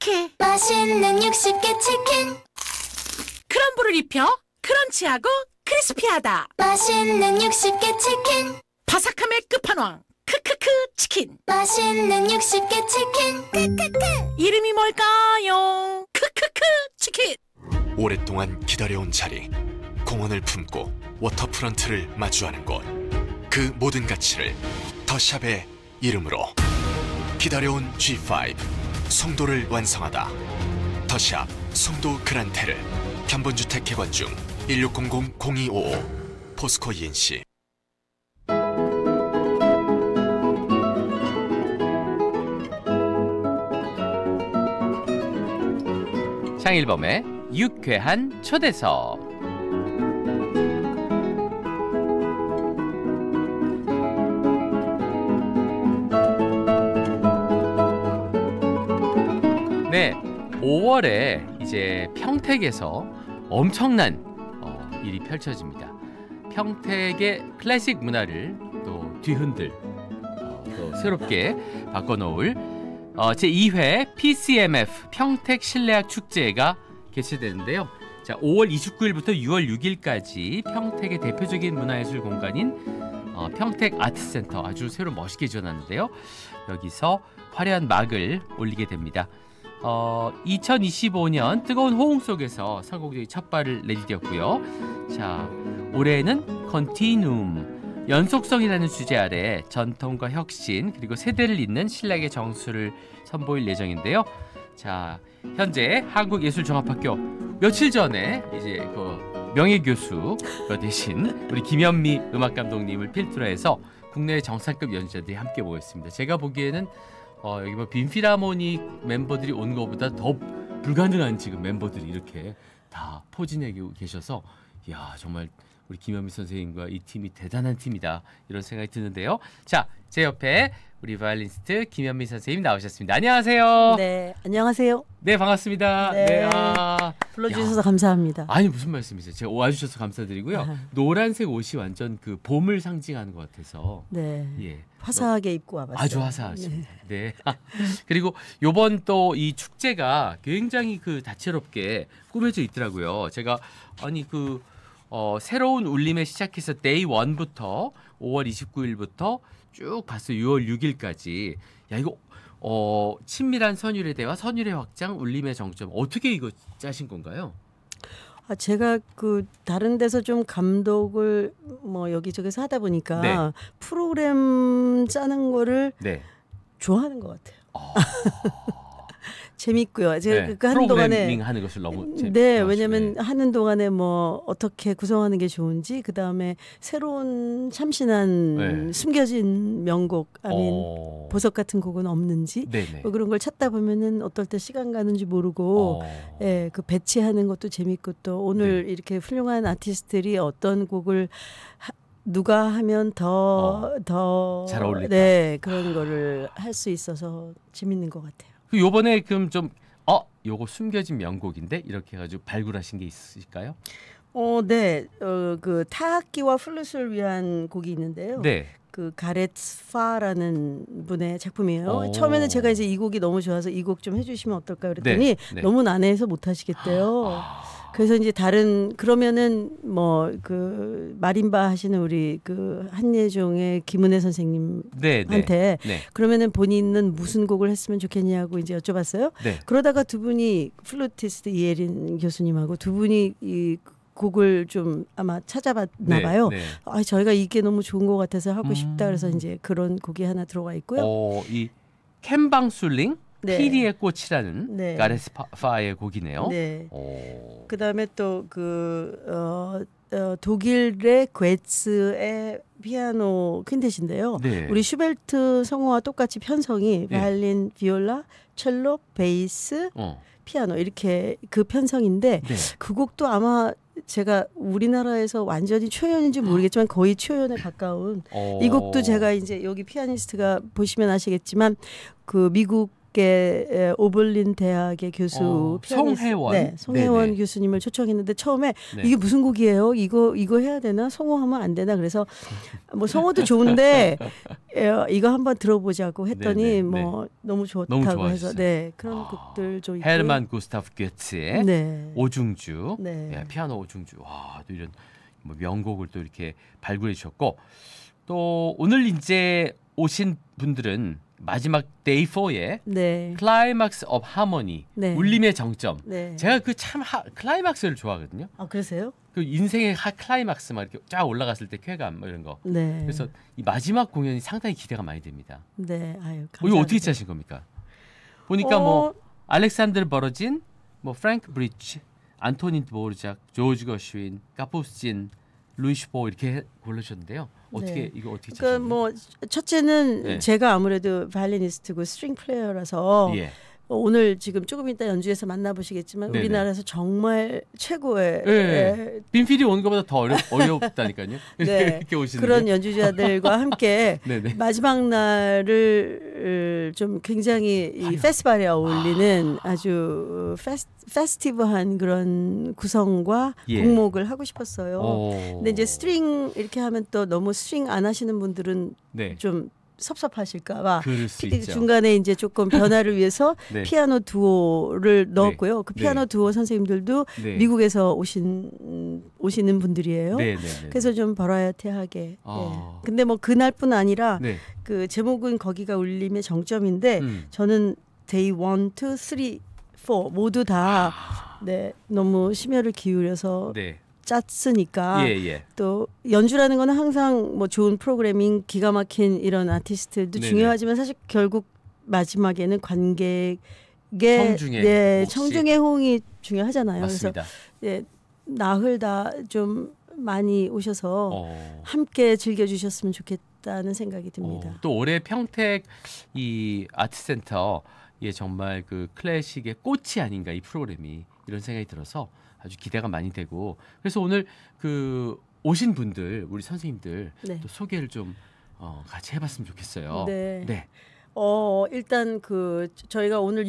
바삭해. 맛있는 60개 치킨. 크럼블을 입혀 크런치하고 크리스피하다. 맛있는 60개 치킨. 바삭함의 끝판왕 크크크 치킨. 맛있는 60개 치킨. 크크크. 이름이 뭘까요? 크크크 치킨. 오랫동안 기다려온 자리, 공원을 품고 워터프런트를 마주하는 곳, 그 모든 가치를 더샵의 이름으로. 기다려온 G5 송도를 완성하다. 더샵 송도 그란테르. 견본주택 개관 중. 1600-0255 포스코 ENC. 장일범의 유쾌한 초대석. 네, 5월에 이제 평택에서 엄청난 일이 펼쳐집니다. 평택의 클래식 문화를 또 뒤흔들 또 새롭게 바꿔놓을 제2회 PCMF 평택 실내악 축제가 개최되는데요. 자, 5월 29일부터 6월 6일까지 평택의 대표적인 문화예술 공간인 평택 아트센터 아주 새로 멋있게 지어놨는데요. 여기서 화려한 막을 올리게 됩니다. 2025년 뜨거운 호응 속에서 서곡들이 첫 발을 내디뎠고요. 자, 올해는 컨티누움, 연속성이라는 주제 아래 전통과 혁신 그리고 세대를 잇는 신락의 정수를 선보일 예정인데요. 자, 현재 한국예술종합학교 며칠 전에 이제 그 명예교수가 되신 우리 김현미 음악감독님을 필두로 해서 국내 정상급 연주자들이 함께 모였습니다. 제가 보기에는 여기 뭐 빈필하모닉 멤버들이 온 것보다 더 불가능한 지금 멤버들이 이렇게 다 포진하고 계셔서 이야, 정말 우리 김현미 선생님과 이 팀이 대단한 팀이다 이런 생각이 드는데요. 자, 제 옆에 우리 바이올리니스트 김현미 선생님 나오셨습니다. 안녕하세요. 네, 안녕하세요. 네, 반갑습니다. 네. 불러주셔서 감사합니다. 아니, 무슨 말씀이세요. 제가 와주셔서 감사드리고요. 노란색 옷이 완전 그 봄을 상징하는 것 같아서 네, 예, 화사하게 입고 와봤어요. 아주 화사하십니다. 네. 그리고 요번 또 이 축제가 굉장히 그 다채롭게 꾸며져 있더라고요. 제가 아니 그 새로운 울림에 시작해서 데이 1부터 5월 29일부터 쭉 봤어요. 6월 6일까지. 야, 이거 친밀한 선율의 대화, 선율의 확장, 울림의 정점. 어떻게 이거 짜신 건가요? 제가 그 다른 데서 좀 감독을 뭐 여기저기서 하다 보니까 네. 프로그램 짜는 거를 네. 좋아하는 것 같아요. 재밌고요. 제가 네. 그 하는 동안에 프로그래밍 하는 것을 너무 네, 왜냐하면 하는 동안에 뭐 어떻게 구성하는 게 좋은지, 그 다음에 새로운 참신한 네. 숨겨진 명곡 아닌 보석 같은 곡은 없는지 네네. 뭐 그런 걸 찾다 보면은 어떨 때 시간 가는지 모르고 예, 그 배치하는 것도 재밌고 또 오늘 네. 이렇게 훌륭한 아티스트들이 어떤 곡을 누가 하면 더 잘 어울릴까? 네, 그런 거를 할 수 있어서 재밌는 것 같아요. 그 요번에 그럼 좀 요거 숨겨진 명곡인데 이렇게 해가지고 발굴하신 게 있으실까요? 네, 그 타악기와 플룻을 위한 곡이 있는데요. 네. 그 가레츠 파라는 분의 작품이에요. 오. 처음에는 제가 이제 이 곡이 너무 좋아서 이 곡 좀 해주시면 어떨까 그랬더니 네. 너무 난해해서 못 하시겠대요. 그래서 이제 다른 그러면은 뭐 그 마림바 하시는 우리 그 한예종의 김은혜 선생님한테 네. 그러면은 본인은 무슨 곡을 했으면 좋겠냐고 이제 여쭤봤어요. 네. 그러다가 두 분이 플루티스트 이혜린 교수님하고 두 분이 이 곡을 좀 아마 찾아봤나 봐요. 네. 저희가 이게 너무 좋은 것 같아서 하고 싶다 그래서 이제 그런 곡이 하나 들어가 있고요. 이 캔방술링 네. 피리의 꽃이라는 네. 가레스 파의 곡이네요. 네. 오. 그다음에 또 그 독일의 괴츠의 피아노 퀸텟인데요. 네. 우리 슈베르트 성우와 똑같이 편성이 바이올린, 비올라, 첼로, 베이스, 피아노 이렇게 그 편성인데 네. 그 곡도 아마 제가 우리나라에서 완전히 초연인지 모르겠지만 거의 초연에 가까운 이 곡도 제가 이제 여기 피아니스트가 보시면 아시겠지만 그 미국 미국의 오벌린 대학의 교수 송혜원. 네, 송혜원 네네. 교수님을 초청했는데 처음에 네. 이게 무슨 곡이에요? 이거 해야 되나? 성호하면 안 되나? 그래서 뭐 성호도 좋은데 이거 한번 들어보자고 했더니 네네, 뭐 너무 좋다고 너무 해서 좋아하셨어요. 네 그런 곡들 좀 있고. 헤르만 구스타프 게츠의 네. 오중주, 네. 예, 피아노 오중주. 와, 또 이런 뭐 명곡을 또 이렇게 발굴해 주셨고 또 오늘 이제 오신 분들은 마지막 데이 4의 네. 클라이막스 업 하모니, 네. 울림의 정점. 네. 제가 그 참 클라이막스를 좋아하거든요. 아 그러세요? 그 인생의 클라이막스 막 이렇게 쫙 올라갔을 때 쾌감 뭐 이런 거. 네. 그래서 이 마지막 공연이 상당히 기대가 많이 됩니다. 네. 아유 이거 감사합니다. 어떻게 짜신 겁니까? 보니까 뭐 알렉산드르 버러진, 뭐 프랭크 브리치, 안토닌 드보르작, 조지 거슈인, 카푸스진, 루이 슈포 이렇게 고르셨는데요. 어떻게 네. 이거 어떻게 짜신 그러니까 거예요? 뭐 첫째는 네. 제가 아무래도 바이올리니스트고 스트링 플레이어라서 예. 오늘 지금 조금 이따 연주에서 만나보시겠지만 네네. 우리나라에서 정말 최고의 네. 빈필이 오는 것보다 더 어렵다니까요. 네. 이렇게 오시는 그런 연주자들과 함께 네네. 마지막 날을 좀 굉장히 이 화려한. 페스티벌에 어울리는 아주 페스티브한 그런 구성과 예. 곡목을 하고 싶었어요. 오. 근데 이제 스트링 이렇게 하면 또 너무 스트링 안 하시는 분들은 네. 좀 섭섭하실까봐 그럴 수 있죠. 중간에 이제 조금 변화를 위해서 네. 피아노 두오를 넣었고요. 그 피아노 네. 두오 선생님들도 네. 미국에서 오시는 분들이에요. 네, 네, 네. 그래서 좀 버라이어티하게. 아. 예. 근데 뭐 그날뿐 아니라 네. 그 제목은 거기가 울림의 정점인데 저는 데이 1, 2, 3, 4 모두 다 네, 너무 심혈을 기울여서 네. 짰으니까 예, 예. 또 연주라는 거는 항상 뭐 좋은 프로그래밍 기가 막힌 이런 아티스트도 네네. 중요하지만 사실 결국 마지막에는 관객의 청중의 네, 몫이. 청중의 호응이 중요하잖아요. 맞습니다. 그래서 예, 나흘 다 좀 많이 오셔서 어. 함께 즐겨주셨으면 좋겠다는 생각이 듭니다. 또 올해 평택 이 아트센터에 정말 그 클래식의 꽃이 아닌가 이 프로그램이 이런 생각이 들어서 아주 기대가 많이 되고 그래서 오늘 그 오신 분들 우리 선생님들 네. 또 소개를 좀 같이 해봤으면 좋겠어요. 네. 네. 일단 그 저희가 오늘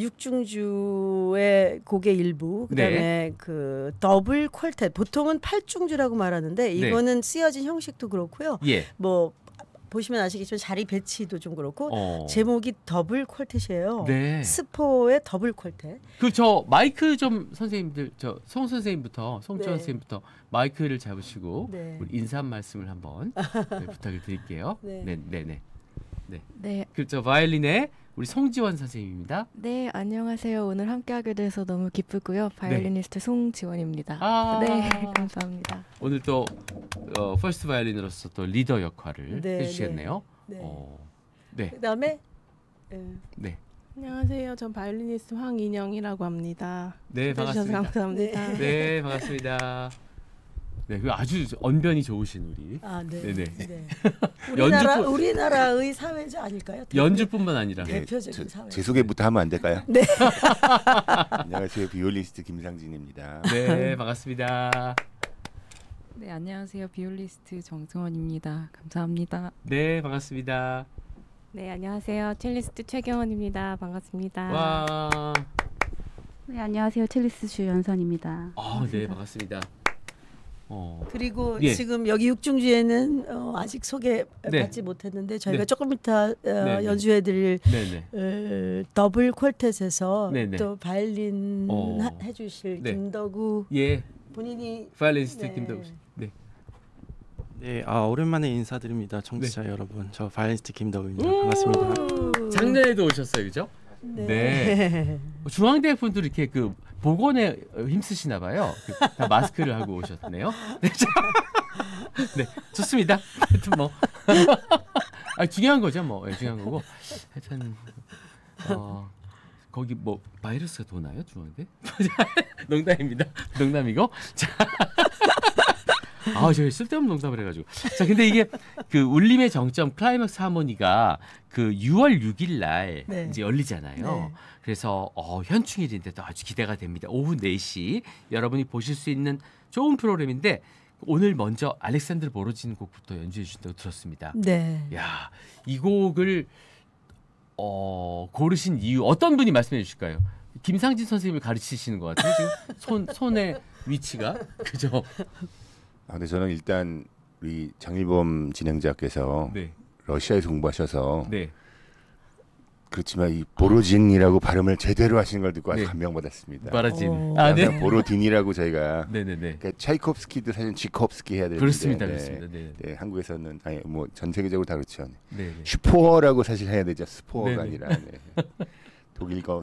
육중주의 곡의 일부 그다음에 네. 그 더블 퀄텟 보통은 8중주라고 말하는데 이거는 쓰여진 형식도 그렇고요. 예. 뭐 보시면 아시겠지만 자리 배치도 좀 그렇고 어. 제목이 더블 퀄텟이에요. 네. 스포의 더블 퀄텟. 그 저 마이크 좀 선생님들 저 송 선생님부터 송지원 네. 선생님부터 마이크를 잡으시고 네. 우리 인사 말씀을 한번 네, 부탁을 드릴게요. 네. 네, 네, 네. 네, 그저 바이올린의 우리 송지원 선생님입니다. 네 안녕하세요. 오늘 함께하게 돼서 너무 기쁘고요. 바이올리니스트 송지원입니다. 아. 네, 감사합니다. 오늘 또 퍼스트 바이올린으로서 또 리더 역할을 네, 해주시겠네요. 네. 네, 그다음에 네, 안녕하세요. 전 바이올리니스트 황인영이라고 합니다. 네, 초대해주셔서 반갑습니다. 감사합니다. 네, 반갑습니다. 네, 그 아주 언변이 좋으신 우리 네. 네네. 우리나라의 사회자 아닐까요? 연주뿐만 아니라 네, 대표적인 사회. 제 소개부터 하면 안 될까요? 네. 안녕하세요. 비올리스트 김상진입니다. 네, 반갑습니다. 네, 안녕하세요. 비올리스트 정승원입니다. 감사합니다. 네, 반갑습니다. 네, 안녕하세요. 첼리스트 최경원입니다. 반갑습니다. 와, 네, 안녕하세요. 첼리스트 주연선입니다. 네, 반갑습니다. 그리고 예. 지금 여기 육중주에는 아직 소개 네. 받지 못했는데 저희가 네. 조금 이따 네. 연주해드릴 네네. 더블 퀄텟에서 네네. 또 바이올린 해주실 네. 김덕우 예, 본인이 바이올리니스트 네. 김덕우 씨. 네. 네, 오랜만에 인사드립니다. 청취자 여러분. 저 바이올리스트 김덕우입니다. 반갑습니다. 작년에도 오셨어요, 그죠? 네. 중앙대학 분들 이렇게 그 보건에 힘쓰시나 봐요. 다 마스크를 하고 오셨네요. 네, 네, 좋습니다. 하여튼 뭐 중요한 거죠, 뭐. 중요한 거고. 하여튼 거기 뭐 바이러스가 도나요, 중앙대? 농담입니다. 농담이고. 자. 저희 쓸데없는 농담을 해가지고. 자, 근데 이게 그 울림의 정점 클라이막스 하모니가 그 6월 6일 날 이제 열리잖아요. 네. 그래서 현충일인데도 아주 기대가 됩니다. 오후 4시 여러분이 보실 수 있는 좋은 프로그램인데 오늘 먼저 알렉산드르 보로진 곡부터 연주해 주신다고 들었습니다. 네. 야, 이 곡을 고르신 이유 어떤 분이 말씀해 주실까요? 김상진 선생님을 가르치시는 것 같아요. 지금 손의 위치가 그죠? 근데 저는 일단 우리 장일범 진행자께서 네. 러시아에서 공부하셔서 네. 그렇지만 이 보로진이라고 발음을 제대로 하시는 걸 듣고 아주 네. 감명받았습니다. 바라진. 네. 보로딘이라고 저희가 네네네. 그러니까 차이콥스키도 사실 지콥스키 해야 되는데 그렇습니다, 네. 그렇습니다. 네. 네, 한국에서는 아니 뭐 전 세계적으로 다 그렇죠. 네. 슈포어라고 사실 해야 되죠. 스포어가 네네. 아니라 네. 독일 거